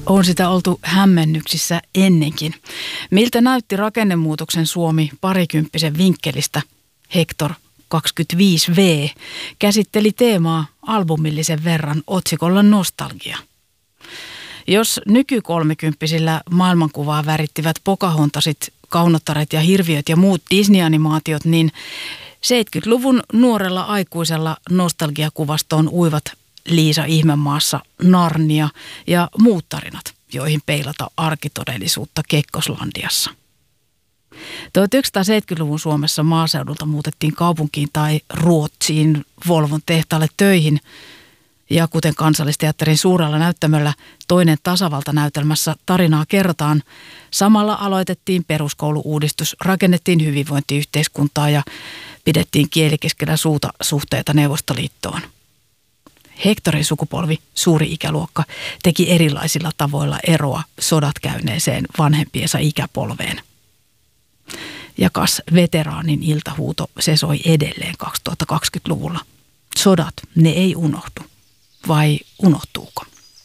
On sitä oltu hämmennyksissä ennenkin. Miltä näytti rakennemuutoksen Suomi parikymppisen vinkkelistä? Hector 25V käsitteli teemaa albumillisen verran otsikolla Nostalgia. Jos nykykolmekymppisillä maailmankuvaa värittivät Pocahontasit, Kaunottaret ja Hirviöt ja muut Disney-animaatiot, niin 70-luvun nuorella aikuisella nostalgiakuvastoon uivat Liisa Ihmemaassa, Narnia ja muut tarinat, joihin peilata arkitodellisuutta Kekkoslandiassa. 1970-luvun Suomessa maaseudulta muutettiin kaupunkiin tai Ruotsiin Volvon tehtaalle töihin. Ja kuten Kansallisteatterin suurella näyttämöllä Toinen tasavalta-näytelmässä tarinaa kerrotaan, samalla aloitettiin peruskoulu-uudistus, rakennettiin hyvinvointiyhteiskuntaa ja pidettiin kieli keskellä suuta suhteita Neuvostoliittoon. Hectorin sukupolvi, suuri ikäluokka, teki erilaisilla tavoilla eroa sodat käyneeseen vanhempiensa ikäpolveen. Ja kas veteraanin iltahuuto, se soi edelleen 2020-luvulla. Sodat, ne ei unohdu. Vai unohtuuko?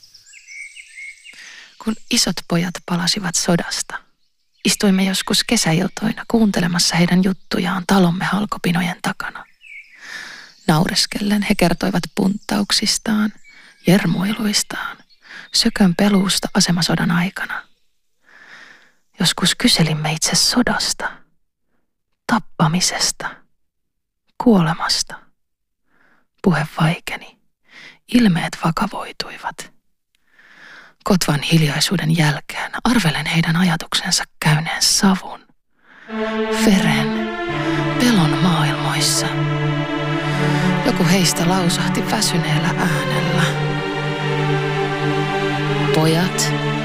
Kun isot pojat palasivat sodasta, istuimme joskus kesäiltoina kuuntelemassa heidän juttujaan talomme halkopinojen takana. Naureskellen he kertoivat punttauksistaan, jermuiluistaan, sökön peluusta asemasodan aikana. Joskus kyselimme itse sodasta, tappamisesta, kuolemasta. Puhe vaikeni, ilmeet vakavoituivat. Kotvan hiljaisuuden jälkeen arvelen heidän ajatuksensa käyneen savun, veren, pelon maailmoissa. Joku heistä lausahti väsyneellä äänellä. Pojat,